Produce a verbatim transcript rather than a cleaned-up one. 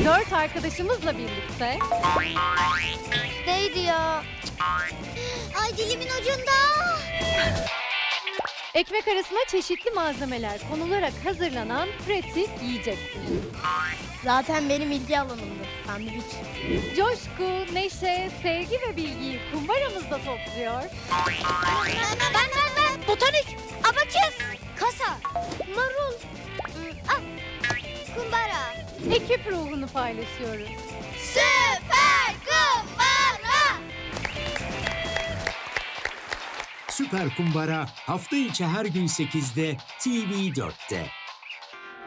Dört arkadaşımızla birlikte Neydi ya? Ay dilimin ucunda. ekmek arasına çeşitli malzemeler konularak hazırlanan pratik yiyecektir. Zaten benim ilgi alanımdı. Sandviç. Coşku, neşe, sevgi ve bilgiyi kumbaramızda topluyor. Ben ben ben. Botanik. Abaküs. Kasa. Marul. Ah. Kumbara. Ekip ruhunu paylaşıyoruz. Süper kumbara. Süper Kumbara hafta içi her gün sekizde T V dörtte.